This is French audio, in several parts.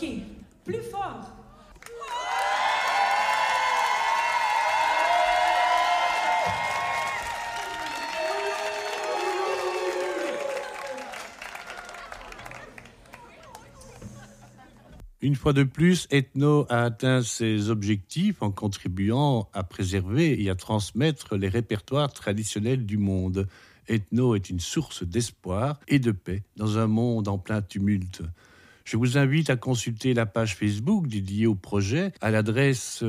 Ok, plus fort. Une fois de plus, Ethno a atteint ses objectifs en contribuant à préserver et à transmettre les répertoires traditionnels du monde. Ethno est une source d'espoir et de paix dans un monde en plein tumulte. Je vous invite à consulter la page Facebook dédiée au projet à l'adresse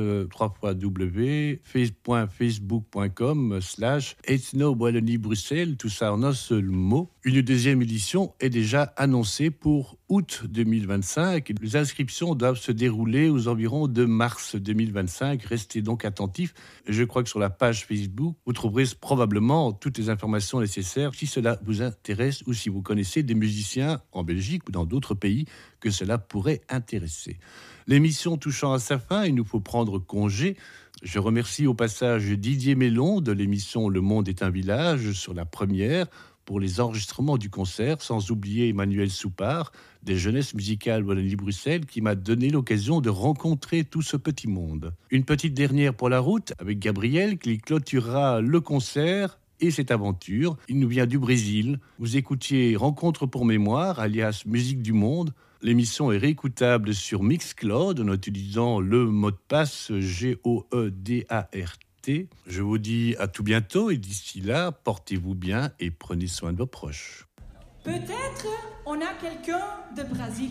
www.facebook.com/Ethno-Wallonie-Bruxelles, tout ça en un seul mot. Une deuxième édition est déjà annoncée pour août 2025. Les inscriptions doivent se dérouler aux environs de mars 2025. Restez donc attentifs. Je crois que sur la page Facebook, vous trouverez probablement toutes les informations nécessaires si cela vous intéresse ou si vous connaissez des musiciens en Belgique ou dans d'autres pays que cela pourrait intéresser. L'émission touchant à sa fin, il nous faut prendre congé. Je remercie au passage Didier Mélon de l'émission Le Monde est un village sur la première pour les enregistrements du concert, sans oublier Emmanuel Soupard des Jeunesses musicales Wallonie-Bruxelles qui m'a donné l'occasion de rencontrer tout ce petit monde. Une petite dernière pour la route avec Gabriel qui clôturera le concert et cette aventure. Il nous vient du Brésil. Vous écoutiez Rencontre pour mémoire, alias Musique du Monde. L'émission est réécoutable sur Mixcloud en utilisant le mot de passe GOEDART. Je vous dis à tout bientôt et d'ici là, portez-vous bien et prenez soin de vos proches. Peut-être on a quelqu'un de Brésil.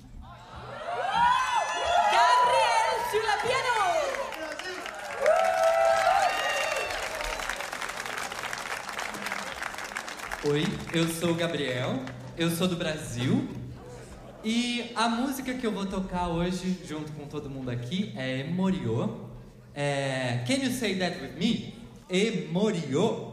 Gabriel sur le piano. Oi, eu sou o Gabriel, eu sou do Brasil e a música que eu vou tocar hoje junto com todo mundo aqui é Emorio. Can you say that with me? Emorio.